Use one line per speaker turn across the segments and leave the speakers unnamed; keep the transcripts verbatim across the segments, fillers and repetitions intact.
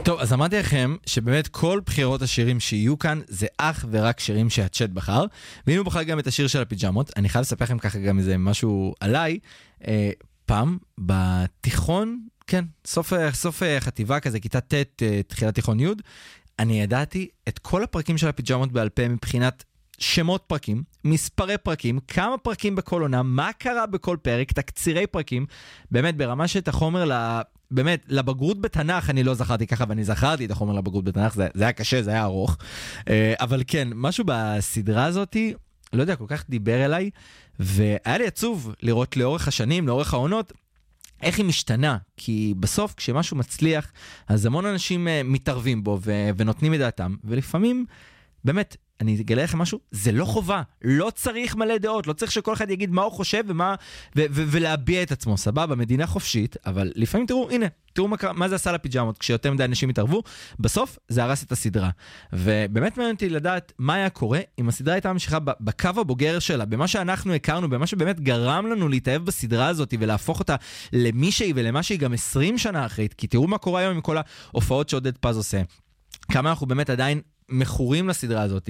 טוב, אז אמרתי לכם שבאמת כל בחירות השירים שיהיו כאן זה אך ורק שירים שהצ'אט בחר, והנה הוא בחר גם את השיר של הפיג'מות. אני חייב לספר לכם ככה גם איזה משהו עליי. אה, פעם בתיכון, כן, סוף, סוף חטיבה כזה, כיתה ט', תחילת תיכון י', אני ידעתי את כל הפרקים של הפיג'מות בעל פה מבחינת שמות פרקים, מספרי פרקים, כמה פרקים בכל עונה, מה קרה בכל פרק, תקצירי פרקים, באמת ברמה שאת החומר ל... באמת, לבגרות בתנ"ך אני לא זכרתי ככה, ואני זכרתי את החומר לבגרות בתנ"ך, זה, זה היה קשה, זה היה ארוך, אבל כן, משהו בסדרה הזאת, לא יודע, כל כך דיבר אליי, והיה לי עצוב לראות לאורך השנים, לאורך העונות, איך היא משתנה, כי בסוף כשמשהו מצליח, אז המון אנשים מתערבים בו ו- ונותנים את דעתם, ולפעמים, באמת, אני אגלה לכם משהו, זה לא חובה, לא צריך מלא דעות, לא צריך שכל אחד יגיד מה הוא חושב ומה, ו- ו- ולהביע את עצמו, סבבה, מדינה חופשית, אבל לפעמים תראו, הנה, תראו מה, מה זה עשה לפיג'מות, כשיותר מדי אנשים התערבו, בסוף זה הרס את הסדרה, ובאמת מעניין אותי לדעת מה היה קורה, אם הסדרה הייתה ממשיכה בקו הבוגר שלה, במה שאנחנו הכרנו, במה שבאמת גרם לנו להתאהב בסדרה הזאת, ולהפוך אותה למישהי ולמה שהיא גם עשרים שנה אחרית, כי תראו מה קורה היום עם כל ההופעות שעודד פז עושה, כמה אנחנו באמת עדיין מכורים לסדרה הזאת,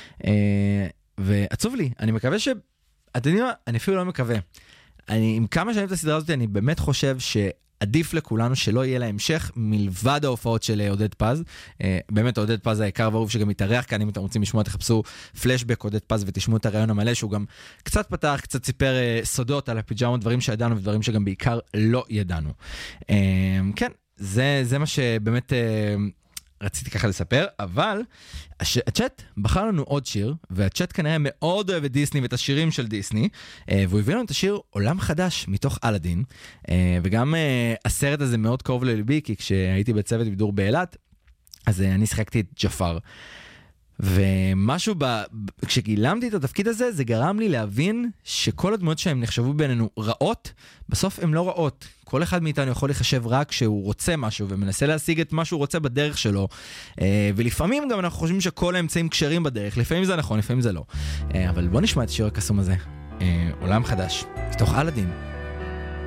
ועצוב לי, אני מקווה ש... אתם יודעים מה? אני אפילו לא מקווה. אני, עם כמה שנים את הסדרה הזאת, אני באמת חושב שעדיף לכולנו שלא יהיה לה המשך מלבד ההופעות של עודד פז. באמת עודד פז העיקר והאהוב שגם מתארח כאן, אם אתם רוצים לשמוע, תחפשו פלשבק עודד פז ותשמעו את הרעיון המלא, שהוא גם קצת פתח, קצת סיפר סודות על הפיג'מות, דברים שידענו ודברים שגם בעיקר לא ידענו. כן, זה, זה מה שבאמת... רציתי ככה לספר, אבל הצ'אט בחר לנו עוד שיר, והצ'אט כנראה מאוד אוהב את דיסני ואת השירים של דיסני, והוא הביא לנו את השיר עולם חדש מתוך אלאדין, וגם הסרט הזה מאוד קרוב לליבי, כי כשהייתי בצוות בידור באילת, אז אני שחקתי את ג'פר. ומשהו, ב... כשגילמתי את התפקיד הזה, זה גרם לי להבין שכל הדמויות שהם נחשבו בינינו רעות, בסוף הם לא רעות. כל אחד מאיתנו יכול לחשב רק שהוא רוצה משהו, ומנסה להשיג את מה שהוא רוצה בדרך שלו. ולפעמים גם אנחנו חושבים שכל האמצעים קשרים בדרך. לפעמים זה נכון, לפעמים זה לא. אבל בוא נשמע את השיר הקסום הזה. עולם חדש, מתוך אלאדין.